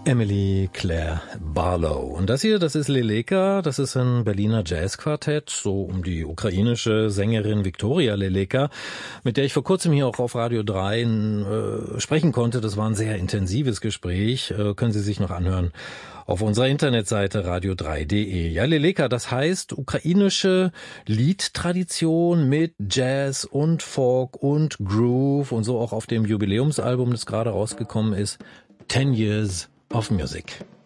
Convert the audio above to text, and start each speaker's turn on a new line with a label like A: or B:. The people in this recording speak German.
A: Emily Claire Barlow. Und das hier, das ist Leleka, das ist ein Berliner Jazzquartett, so um die ukrainische Sängerin Viktoria Leleka, mit der ich vor kurzem hier auch auf Radio 3 sprechen konnte. Das war ein sehr intensives Gespräch, können Sie sich noch anhören auf unserer Internetseite radio3.de. Ja, Leleka, das heißt ukrainische Liedtradition mit Jazz und Folk und Groove und so auch auf dem Jubiläumsalbum, das gerade rausgekommen ist, 10 Years of Music.